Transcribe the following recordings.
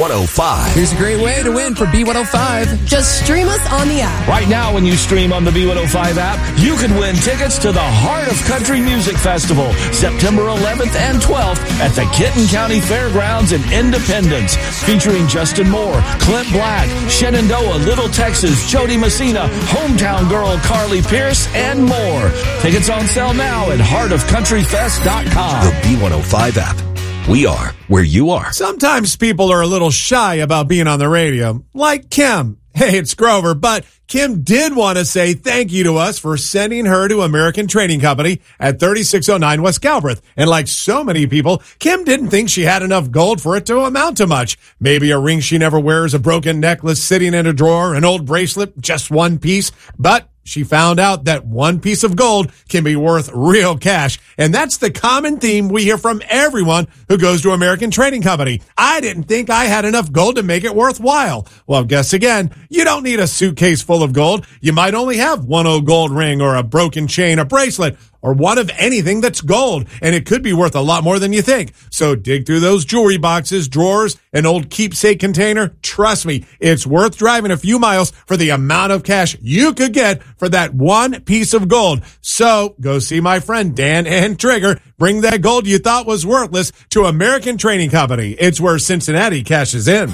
B105. Here's a great way to win for B105. Just stream us on the app. Right now, when you stream on the B105 app, you can win tickets to the Heart of Country Music Festival, September 11th and 12th at the Kenton County Fairgrounds in Independence, featuring Justin Moore, Clint Black, Shenandoah, Little Texas, Jody Messina, hometown girl Carly Pierce, and more. Tickets on sale now at heartofcountryfest.com. The B105 app. We are where you are. Sometimes people are a little shy about being on the radio, like Kim. Hey, it's Grover, but Kim did want to say thank you to us for sending her to American Trading Company at 3609 West Galbraith. And like so many people, Kim didn't think she had enough gold for it to amount to much. Maybe a ring she never wears, a broken necklace sitting in a drawer, an old bracelet, just one piece. But she found out that one piece of gold can be worth real cash. And that's the common theme we hear from everyone who goes to American Trading Company. I didn't think I had enough gold to make it worthwhile. Well, guess again, you don't need a suitcase full of gold. You might only have one old gold ring or a broken chain, a bracelet, or one of anything that's gold, and it could be worth a lot more than you think. So dig through those jewelry boxes, drawers, an old keepsake container. Trust me, it's worth driving a few miles for the amount of cash you could get for that one piece of gold. So go see my friend Dan and Trigger. Bring that gold you thought was worthless to American Trading Company. It's where Cincinnati cashes in.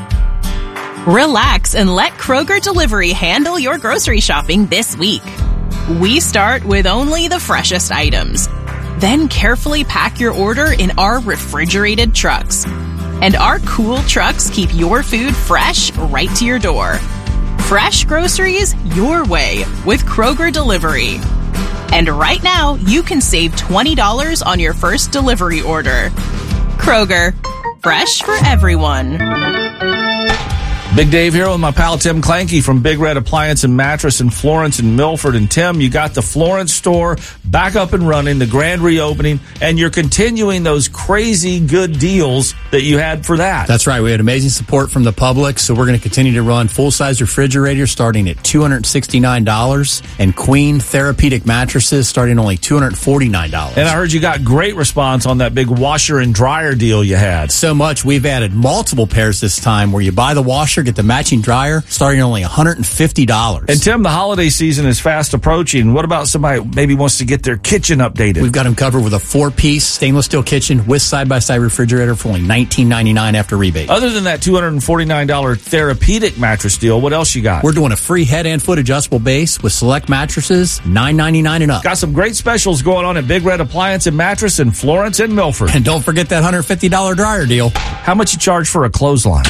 Relax and let Kroger Delivery handle your grocery shopping this week. We start with only the freshest items. Then carefully pack your order in our refrigerated trucks. And our cool trucks keep your food fresh right to your door. Fresh groceries your way with Kroger Delivery. And right now, you can save $20 on your first delivery order. Kroger, fresh for everyone. Big Dave here with my pal Tim Clanky from Big Red Appliance and Mattress in Florence and Milford. And Tim, you got the Florence store back up and running, the grand reopening, and you're continuing those crazy good deals that you had for that. That's right. We had amazing support from the public, so we're going to continue to run full-size refrigerators starting at $269 and queen therapeutic mattresses starting only $249. And I heard you got great response on that big washer and dryer deal you had. So much, we've added multiple pairs this time where you buy the washer, get the matching dryer, starting only $150. And Tim, the holiday season is fast approaching. What about somebody who maybe wants to get their kitchen updated? We've got them covered with a 4-piece stainless steel kitchen with side-by-side refrigerator for only $19.99 after rebate. Other than that $249 therapeutic mattress deal, what else you got? We're doing a free head and foot adjustable base with select mattresses, $9.99 and up. Got some great specials going on at Big Red Appliance and Mattress in Florence and Milford. And don't forget that $150 dryer deal. How much you charge for a clothesline?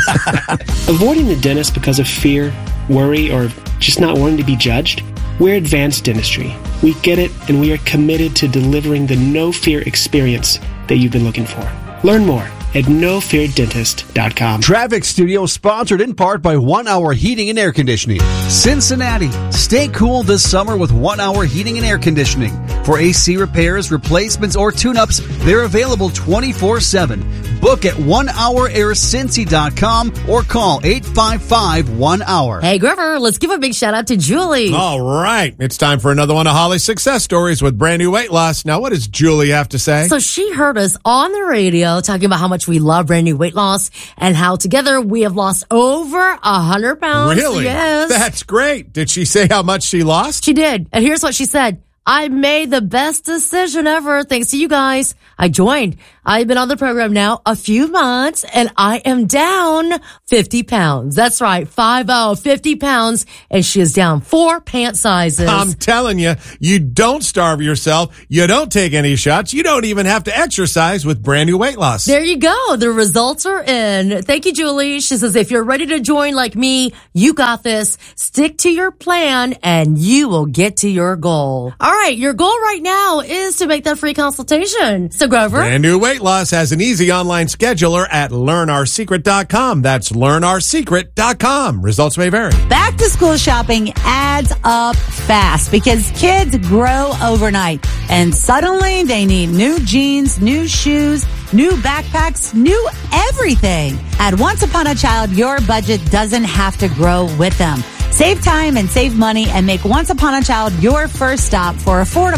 Avoiding the dentist because of fear, worry, or just not wanting to be judged? We're Advanced Dentistry. We get it, and we are committed to delivering the no-fear experience that you've been looking for. Learn more at nofeardentist.com. Traffic Studio sponsored in part by 1 Hour Heating and Air Conditioning. Cincinnati, stay cool this summer with 1 Hour Heating and Air Conditioning. For AC repairs, replacements, or tune-ups, they're available 24/7. Book at onehouraircincy.com or call 855-1HOUR. Hey, Grover, let's give a big shout out to Julie. All right. It's time for another one of Holly's success stories with brand new weight loss. Now, what does Julie have to say? So she heard us on the radio talking about how much we love brand new weight loss and how together we have lost over 100 pounds. Really? Yes. That's great. Did she say how much she lost? She did. And here's what she said. I made the best decision ever. Thanks to you guys. I joined. I've been on the program now a few months and I am down 50 pounds. That's right. 50 pounds. And she is down 4 pant sizes. I'm telling you, you don't starve yourself. You don't take any shots. You don't even have to exercise with brand new weight loss. There you go. The results are in. Thank you, Julie. She says, if you're ready to join like me, you got this. Stick to your plan and you will get to your goal. All right. Your goal right now is to make that free consultation. So Grover. Brand new weight loss has an easy online scheduler at learnourSecret.com. That's learnourSecret.com. Results may vary. Back to school shopping adds up fast because kids grow overnight and suddenly they need new jeans, new shoes, new backpacks, new everything. At Once Upon a Child, your budget doesn't have to grow with them. Save time and save money and make Once Upon a Child your first stop for affordable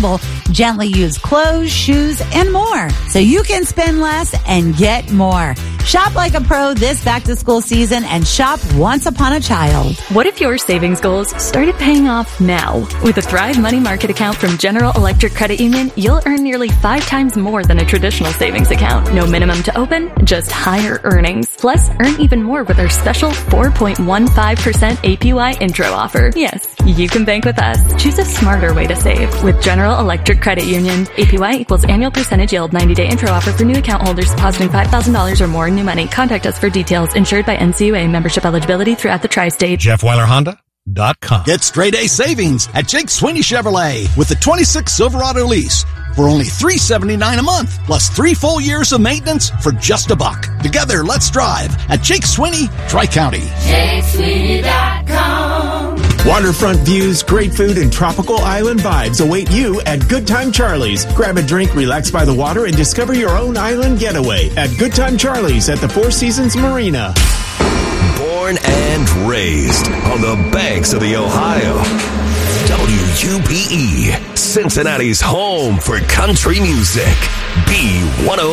gently used clothes, shoes, and more. So you can spend less and get more. Shop like a pro this back-to-school season and shop Once Upon a Child. What if your savings goals started paying off now? With a Thrive Money Market account from General Electric Credit Union, you'll earn nearly 5 times more than a traditional savings account. No minimum to open, just higher earnings. Plus, earn even more with our special 4.15% APY intro offer. Yes, you can bank with us. Choose a smarter way to save with General Electric Credit Union. APY equals annual percentage yield. 90-day intro offer for new account holders depositing $5,000 or more in new money. Contact us for details. Insured by NCUA. Membership eligibility throughout the tri-state. JeffWeilerHonda.com. Get straight-A savings at Jake Sweeney Chevrolet with the 26 Silverado lease for only $379 a month, plus 3 full years of maintenance for just $1. Together, let's drive at Jake Sweeney, Tri-County. JakeSweeney.com. Waterfront views, great food, and tropical island vibes await you at Good Time Charlie's. Grab a drink, relax by the water, and discover your own island getaway at Good Time Charlie's at the Four Seasons Marina. Born and raised on the banks of the Ohio. WUPE, Cincinnati's home for country music. B105.